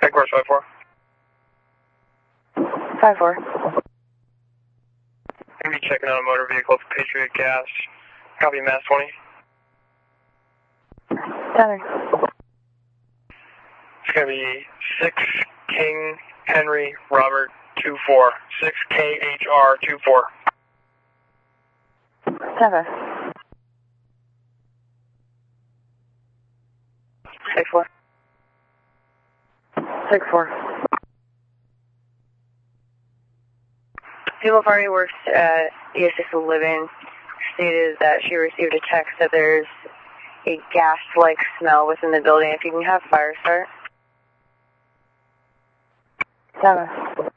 course 5-4. 5-4. Going to be checking out a motor vehicle for Patriot Gas. Copy, Mass 20. 7. It's going to be 6 King Henry Robert 24. 6 KHR 24. 7. 6-4. 6-4. People party works at ESS Living stated that she received a text that there's a gas-like smell within the building. If you can have fire start. 7.